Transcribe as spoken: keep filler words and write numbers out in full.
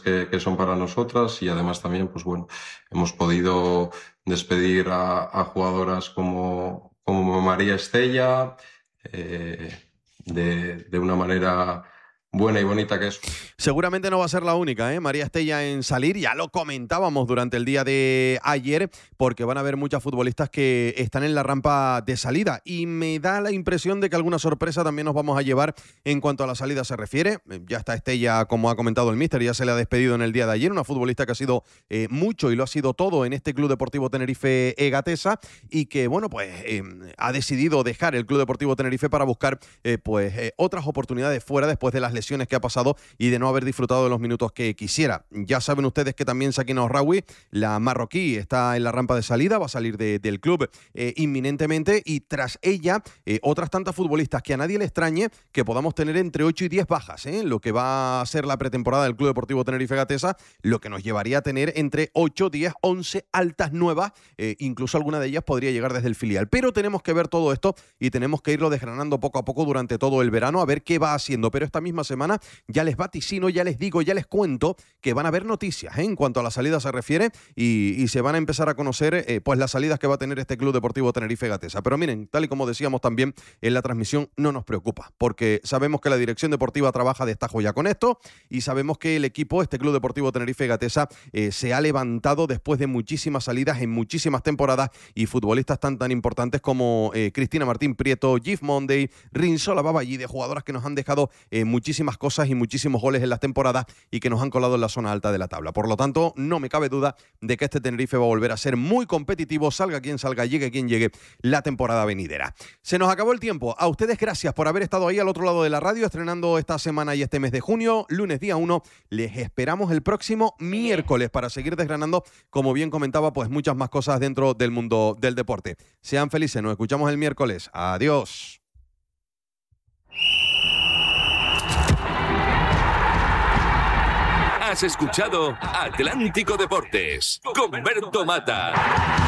que, que son para nosotras, y además también, pues bueno, hemos podido despedir a, a jugadoras como, como María Estella, eh, de, de una manera buena y bonita que es. Seguramente no va a ser la única, ¿eh? María Estella en salir, ya lo comentábamos durante el día de ayer, porque van a haber muchas futbolistas que están en la rampa de salida, y me da la impresión de que alguna sorpresa también nos vamos a llevar en cuanto a la salida se refiere. Ya está Estella, como ha comentado el míster, ya se le ha despedido en el día de ayer, una futbolista que ha sido eh, mucho y lo ha sido todo en este Club Deportivo Tenerife Egatesa, y que, bueno, pues eh, ha decidido dejar el Club Deportivo Tenerife para buscar eh, pues eh, otras oportunidades fuera después de las lesiones que ha pasado y de no haber disfrutado de los minutos que quisiera. Ya saben ustedes que también Sakina Orraoui, la marroquí, está en la rampa de salida, va a salir de, del club eh, inminentemente, y tras ella eh, otras tantas futbolistas que a nadie le extrañe que podamos tener entre ocho y diez bajas, ¿eh? Lo que va a ser la pretemporada del Club Deportivo Tenerife Egatesa, lo que nos llevaría a tener entre ocho, diez, once altas nuevas, eh, incluso alguna de ellas podría llegar desde el filial. Pero tenemos que ver todo esto y tenemos que irlo desgranando poco a poco durante todo el verano, a ver qué va haciendo. Pero esta misma semana ya les vaticino, ya les digo, ya les cuento que van a haber noticias, ¿eh? En cuanto a la salida se refiere, y, y se van a empezar a conocer eh, pues las salidas que va a tener este Club Deportivo Tenerife Egatesa. Pero miren, tal y como decíamos también en la transmisión, no nos preocupa, porque sabemos que la dirección deportiva trabaja de estajo ya con esto, y sabemos que el equipo, este Club Deportivo Tenerife Egatesa, eh, se ha levantado después de muchísimas salidas en muchísimas temporadas, y futbolistas tan tan importantes como eh, Cristina Martín Prieto, Gif Monday, Rinsola Babayi, de jugadoras que nos han dejado eh, muchísimas cosas y muchísimos goles en las temporadas y que nos han colado en la zona alta de la tabla. Por lo tanto, no me cabe duda de que este Tenerife va a volver a ser muy competitivo, salga quien salga, llegue quien llegue, la temporada venidera. Se nos acabó el tiempo. A ustedes gracias por haber estado ahí al otro lado de la radio, estrenando esta semana y este mes de junio, lunes día uno. Les esperamos el próximo miércoles para seguir desgranando, como bien comentaba, pues muchas más cosas dentro del mundo del deporte. Sean felices, nos escuchamos el miércoles. Adiós. Has escuchado Atlántico Deportes con Berto Mata.